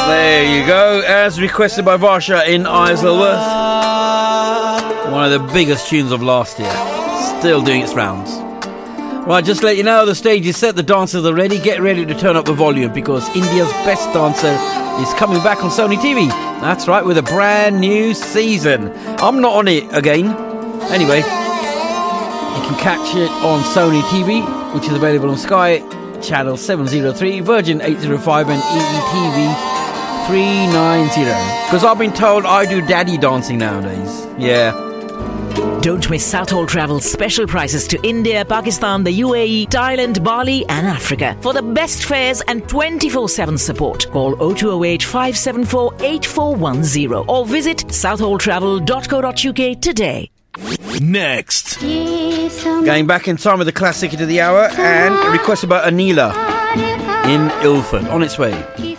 There you go, as requested by Varsha in Isleworth. One of the biggest tunes of last year. Still doing its rounds. Right, just to let you know, the stage is set, the dancers are ready. Get ready to turn up the volume because India's Best Dancer is coming back on Sony TV. That's right, with a brand new season. I'm not on it again. Anyway, you can catch it on Sony TV, which is available on Sky Channel 703, Virgin 805 and EETV 390. Because I've been told I do daddy dancing nowadays. Yeah. Don't miss Southall Travel's special prices to India, Pakistan, the UAE, Thailand, Bali and Africa. For the best fares and 24/7 support, call 0208 574 8410 or visit southalltravel.co.uk today. Next. Going back in time with the classic hit of the hour and requested by Anila in Ilford. On its way.